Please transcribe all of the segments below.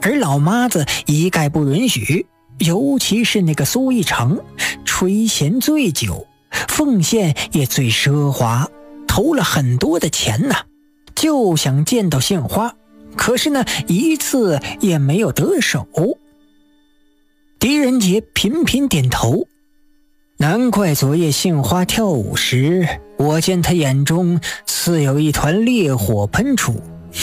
而老妈子一概不允许，尤其是那个苏一成，垂涎最久，奉献也最奢华，投了很多的钱呢，就想见到杏花，可是呢，一次也没有得手。狄仁杰频频点头，难怪昨夜杏花跳舞时，我见他眼中似有一团烈火喷出。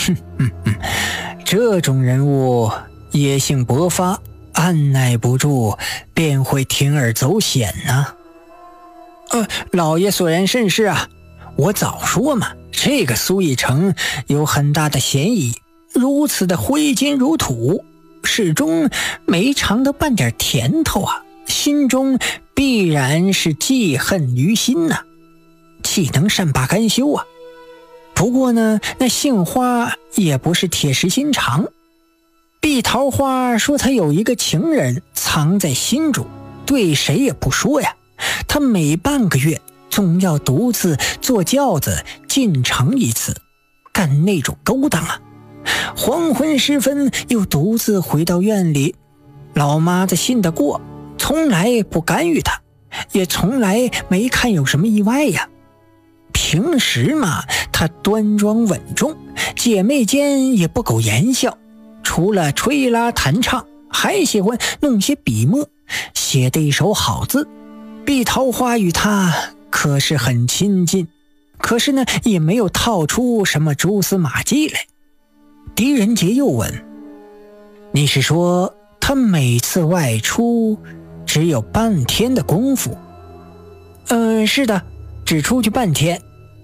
这种人物野性勃发，按耐不住便会铤而走险啊。老爷所言甚是啊，我早说嘛，这个苏一成有很大的嫌疑，如此的挥金如土，始终没尝到半点甜头啊，心中必然是记恨于心呐，岂能善罢甘休啊？不过呢，那杏花也不是铁石心肠。碧桃花说她有一个情人藏在心中，对谁也不说呀。她每半个月总要独自坐轿子进城一次，干那种勾当啊。黄昏时分又独自回到院里，老妈子信得过，从来不干预她，也从来没看有什么意外呀。平时嘛，她端庄稳重，姐妹间也不苟言笑，除了吹拉弹唱，还喜欢弄些笔墨，写得一手好字。碧桃花与她可是很亲近，可是呢，也没有套出什么蛛丝马迹来。狄仁杰又问：你是说他每次外出只有半天的功夫？是的，只出去半天。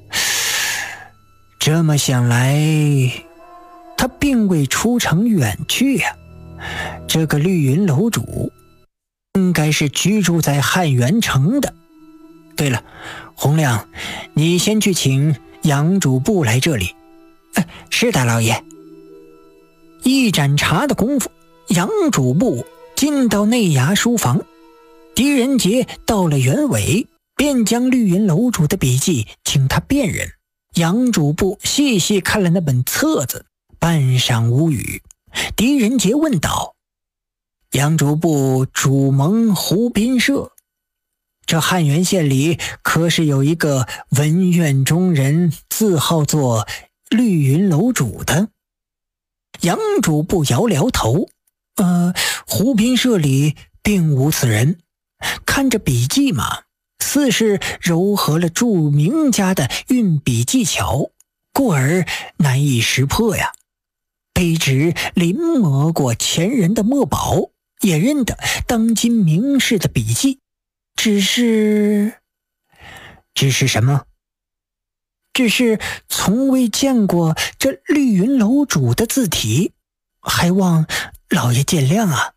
这么想来，他并未出城远去呀。这个绿云楼主应该是居住在汉元城的。对了，洪亮，你先去请杨主簿来这里。是的，老爷。一盏茶的功夫，杨主簿进到内衙书房，狄仁杰到了原委，便将绿云楼主的笔记请他辨认。杨主簿细细看了那本册子，半晌无语。狄仁杰问道：杨主簿主蒙湖滨社，这汉源县里可是有一个文苑中人，字号作绿云楼主的？杨主簿摇了摇头，湖滨社里并无此人。看着笔记嘛，似是糅合了著名家的运笔技巧，故而难以识破呀。卑职临摹过前人的墨宝，也认得当今名士的笔记，只是什么？只是从未见过这绿云楼主的字体，还望老爷见谅啊。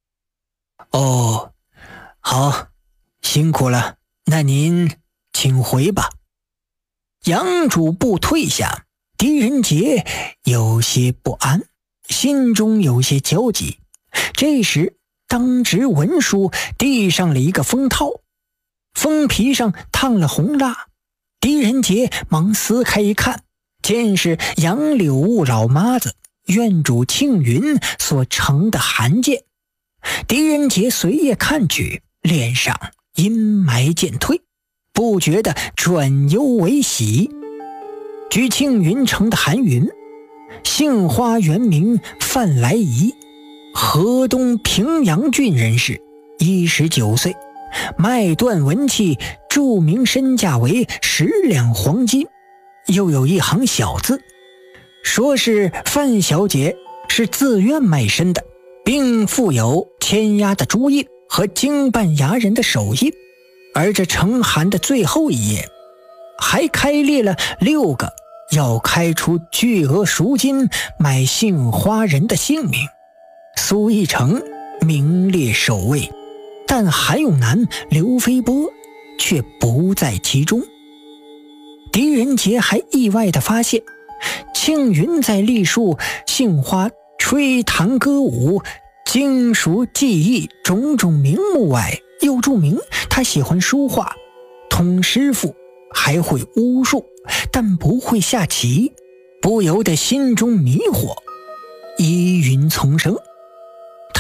好，辛苦了，那您请回吧。杨主簿退下，狄仁杰有些不安，心中有些焦急。这时当值文书递上了一个封套，封皮上烫了红蜡。狄仁杰忙撕开一看，见是杨柳雾老妈子院主庆云所呈的函件。狄仁杰随夜看去，脸上阴霾渐退，不觉得转忧为喜。据庆云呈的函云：杏花原名范来仪，河东平阳郡人士，19岁，卖断文器，著名身价为10两黄金，又有一行小字，说是范小姐是自愿卖身的，并附有签押的朱印和经办衙人的手印。而这呈函的最后一页还开列了6个要开出巨额赎金买杏花人的姓名。苏一成名列首位，但韩永南、刘飞波却不在其中。狄仁杰还意外地发现，庆云在历述杏花吹弹歌舞、经熟技艺种种名目外，又注明他喜欢书画，通诗赋，还会巫术，但不会下棋，不由得心中迷惑，疑云丛生，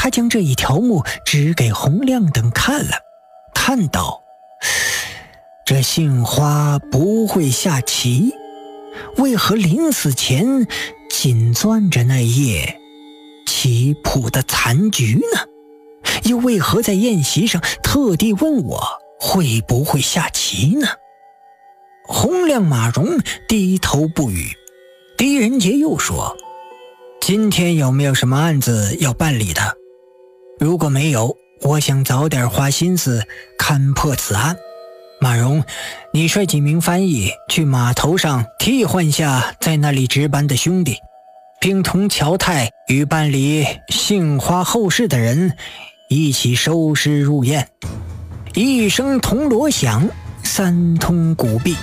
他将这一条目指给洪亮等看了，叹道：这杏花不会下棋，为何临死前紧攥着那页棋谱的残局呢？又为何在宴席上特地问我会不会下棋呢？洪亮、马荣低头不语。狄仁杰又说：今天有没有什么案子要办理的？如果没有，我想早点花心思看破此案。马荣，你率几名翻译去码头上替换下在那里值班的兄弟，并同乔太与办理杏花后事的人一起收尸入殓。一声铜锣响，三通鼓壁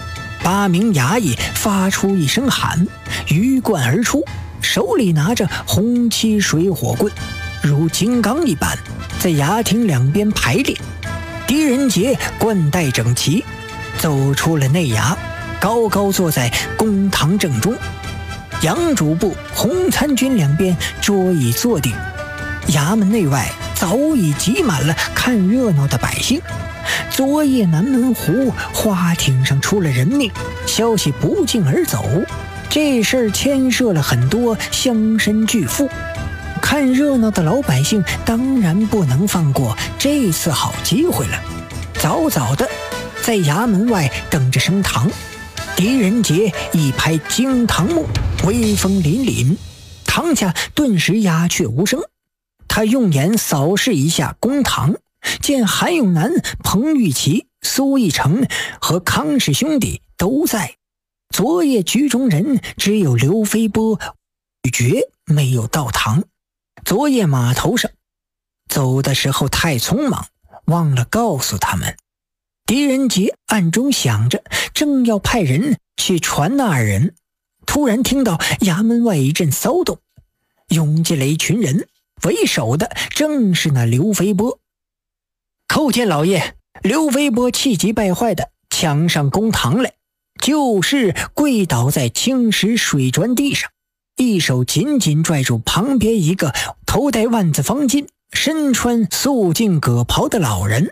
，8名衙役发出一声喊，鱼贯而出，手里拿着红漆水火棍，如金刚一般，在衙厅两边排列。狄仁杰冠带整齐，走出了内衙，高高坐在公堂正中。杨主簿、洪参军两边桌椅坐定，衙门内外早已挤满了看热闹的百姓。昨夜南门湖花艇上出了人命，消息不胫而走，这事儿牵涉了很多乡绅巨富，看热闹的老百姓当然不能放过这次好机会了。早早的在衙门外等着升堂。狄仁杰一拍惊堂木，威风凛凛，堂下顿时鸦雀无声。他用眼扫视一下公堂，见韩永南、彭玉琪、苏义成和康氏兄弟都在，昨夜局中人只有刘飞波、吕觉没有到堂。昨夜码头上走的时候太匆忙，忘了告诉他们。狄仁杰暗中想着，正要派人去传那2人，突然听到衙门外一阵骚动，涌进来一群人，为首的正是那刘飞波。叩见老爷！刘飞波气急败坏的抢上公堂来，就是跪倒在青石水砖地上，一手紧紧拽住旁边一个头戴万字方巾、身穿素净葛袍的老人。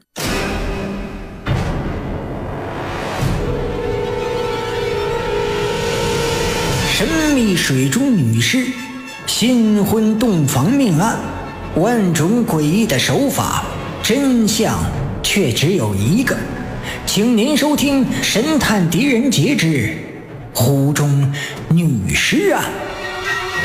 神秘水中女尸新婚洞房命案，万种诡异的手法，真相却只有一个。请您收听《神探狄仁杰之湖中女尸案》。